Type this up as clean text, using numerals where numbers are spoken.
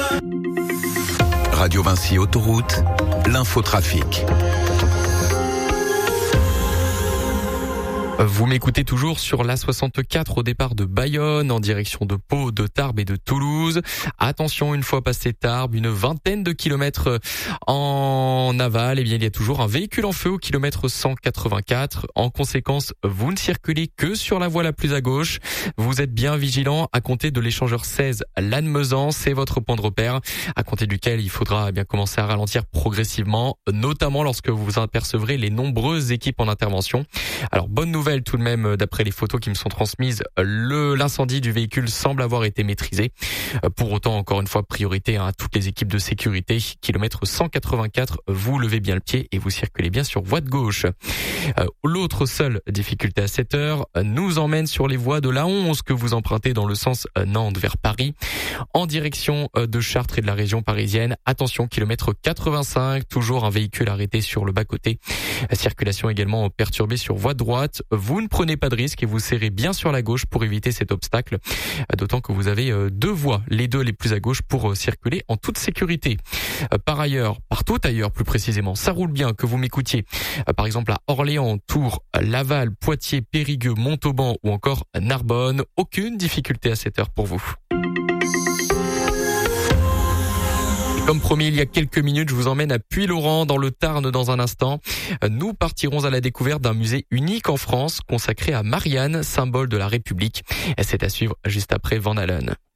Radio Vinci Autoroute, l'infotrafic. Vous m'écoutez toujours sur l'A64 au départ de Bayonne en direction de Pau, de Tarbes et de Toulouse. Attention, une fois passé Tarbes, une vingtaine de kilomètres en aval, il y a toujours un véhicule en feu au kilomètre 184. En conséquence, vous ne circulez que sur la voie la plus à gauche. Vous êtes bien vigilant à compter de l'échangeur 16 Lannemezan, c'est votre point de repère à compter duquel il faudra bien commencer à ralentir progressivement, notamment lorsque vous apercevrez les nombreuses équipes en intervention. Alors bonne nouvelle tout de même, d'après les photos qui me sont transmises, l'incendie du véhicule semble avoir été maîtrisé. Pour autant, encore une fois, priorité à toutes les équipes de sécurité. Kilomètre 184, vous levez bien le pied et vous circulez bien sur voie de gauche. L'autre seule difficulté à cette heure nous emmène sur les voies de l'A11 que vous empruntez dans le sens Nantes vers Paris, en direction de Chartres et de la région parisienne. Attention, kilomètre 85, toujours un véhicule arrêté sur le bas-côté. Circulation également perturbée sur voie droite. Vous ne prenez pas de risque et vous serrez bien sur la gauche pour éviter cet obstacle. D'autant que vous avez deux voies, les deux les plus à gauche pour circuler en toute sécurité. Par ailleurs, partout ailleurs plus précisément, ça roule bien que vous m'écoutiez. Par exemple à Orléans, Tours, Laval, Poitiers, Périgueux, Montauban ou encore Narbonne. Aucune difficulté à cette heure pour vous. Comme promis, il y a quelques minutes, je vous emmène à Puylaurens, dans le Tarn, dans un instant. Nous partirons à la découverte d'un musée unique en France, consacré à Marianne, symbole de la République. Et c'est à suivre juste après Van Halen.